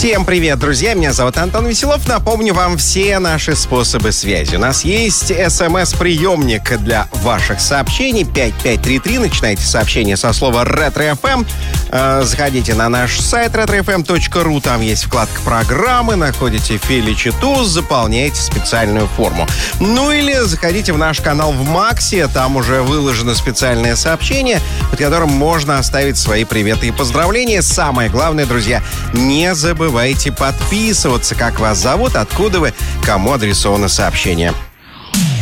Всем привет, друзья! Меня зовут Антон Веселов. Напомню вам все наши способы связи. У нас есть СМС-приемник для ваших сообщений 5533. Начинайте сообщение со слова «Ретро-ФМ». Заходите на наш сайт retrofm.ru. Там есть вкладка «Программы». Находите Феличи Туз, заполняйте специальную форму. Ну или заходите в наш канал в Максе. Там уже выложено специальное сообщение, под которым можно оставить свои приветы и поздравления. Самое главное, друзья, не забывайте подписываться, как вас зовут, откуда вы, кому адресовано сообщение.